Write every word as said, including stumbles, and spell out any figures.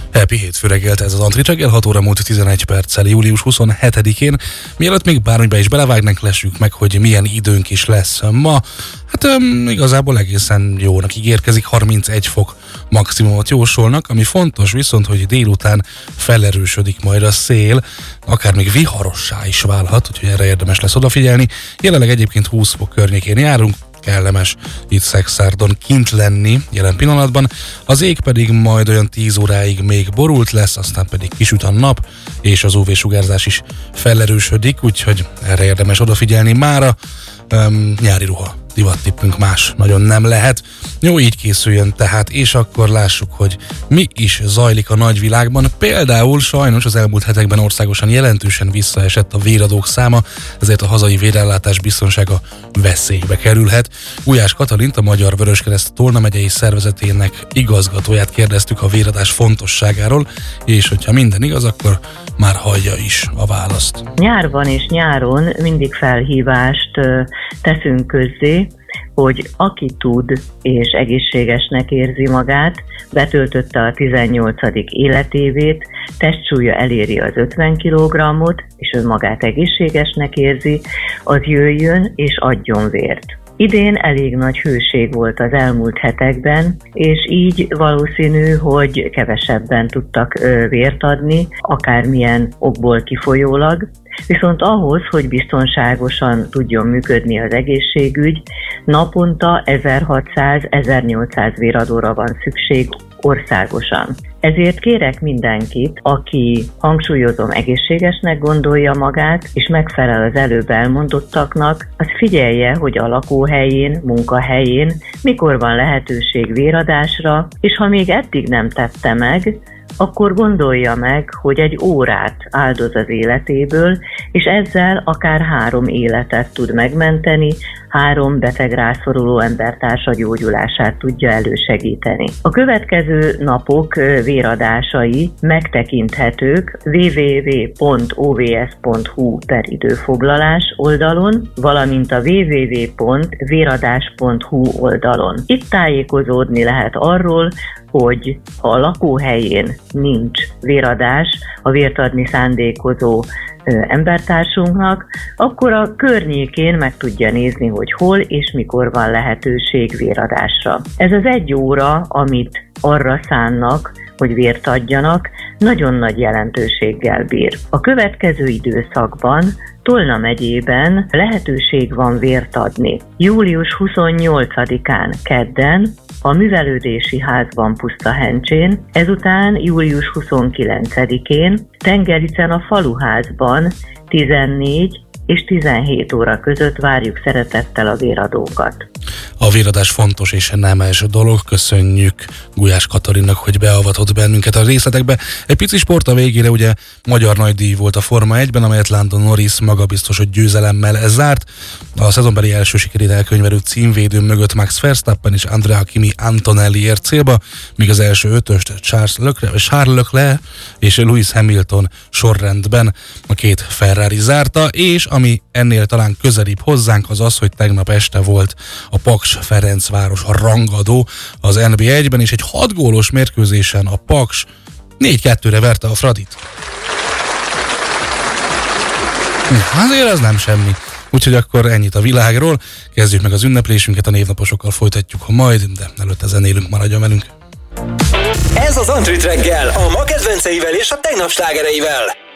Happy hétfő reggelt, ez az Antrit reggel, hat óra múlt tizenegy perccel, július huszonhetedikén. Mielőtt még bármibe is belevágnánk, lessük meg, hogy milyen időnk is lesz ma. Hát um, igazából egészen jónak ígérkezik, harmincegy fok maximumot jósolnak, ami fontos viszont, hogy délután felerősödik majd a szél, akár még viharossá is válhat, úgyhogy erre érdemes lesz odafigyelni. Jelenleg egyébként húsz fok környékén járunk, kellemes itt Szekszárdon kint lenni jelen pillanatban, az ég pedig majd olyan tíz óráig még borult lesz, aztán pedig kisüt a nap, és az ú vé-sugárzás is felerősödik, úgyhogy erre érdemes odafigyelni mára. Um, nyári ruha divattippünk más nagyon nem lehet. Jó, így készüljön tehát, és akkor lássuk, hogy mi is zajlik a nagyvilágban. Például sajnos az elmúlt hetekben országosan jelentősen visszaesett a véradók száma, ezért a hazai vérellátás biztonsága veszélybe kerülhet. Gulyás Katalint, a Magyar Vöröskereszt Tolna megyei szervezetének igazgatóját kérdeztük a véradás fontosságáról, és hogyha minden igaz, akkor már hallja is a választ. Nyárban és nyáron mindig felhívást teszünk közzé, hogy aki tud és egészségesnek érzi magát, betöltötte a tizennyolcadik életévét, testsúlya eléri az ötven kilogrammot, és önmagát egészségesnek érzi, az jöjjön és adjon vért. Idén elég nagy hőség volt az elmúlt hetekben, és így valószínű, hogy kevesebben tudtak vért adni, akármilyen okból kifolyólag. Viszont ahhoz, hogy biztonságosan tudjon működni az egészségügy, naponta ezerhatszáz-ezernyolcszáz véradóra van szükség országosan. Ezért kérek mindenkit, aki, hangsúlyozom, egészségesnek gondolja magát, és megfelel az előbb elmondottaknak, az figyelje, hogy a lakóhelyén, munkahelyén mikor van lehetőség véradásra, és ha még eddig nem tette meg, akkor gondolja meg, hogy egy órát áldoz az életéből, és ezzel akár három életet tud megmenteni, három beteg rászoruló embertársa gyógyulását tudja elősegíteni. A következő napok véradásai megtekinthetők double-u double-u double-u pont o v s pont h u per időfoglalás oldalon, valamint a double-u double-u double-u pont véradás pont h u oldalon. Itt tájékozódni lehet arról, hogy ha a lakóhelyén nincs véradás, a vért adni szándékozó embertársunknak, akkor a környékén meg tudja nézni, hogy hol és mikor van lehetőség véradásra. Ez az egy óra, amit arra szánnak, hogy vért adjanak, nagyon nagy jelentőséggel bír. A következő időszakban Tolna megyében lehetőség van vért adni. július huszonnyolcadikán kedden a Művelődési Házban Pusztahencsén, ezután július huszonkilencedikén Tengericen a Faluházban tizennégy és tizenhét óra között várjuk szeretettel a véradókat. A véradás fontos és nemes dolog. Köszönjük Gulyás Katalinnak, hogy beavatott bennünket a részletekbe. Egy pici sport a végére, ugye magyar nagydíj volt a Forma egyben, amelyet Lando Norris magabiztos győzelemmel zárt. A szezonbeli első sikerét elkönyvelő címvédő mögött Max Verstappen és Andrea Kimi Antonelli ért célba, míg az első ötöst Charles Leclerc, Charles Leclerc és Lewis Hamilton sorrendben a két Ferrari zárta, és ami ennél talán közelibb hozzánk az az, hogy tegnap este volt a Paks Ferencváros a rangadó az en bé egyben, és egy hat gólos mérkőzésen a Paks négy kettőre verte a Fradit. Azért ez nem semmi. Úgyhogy akkor ennyit a világról. Kezdjük meg az ünneplésünket, a névnaposokkal folytatjuk majd, de előtte zenélünk, maradjon velünk. Ez az Antrit reggel, a ma kedvenceivel és a tegnap slágereivel.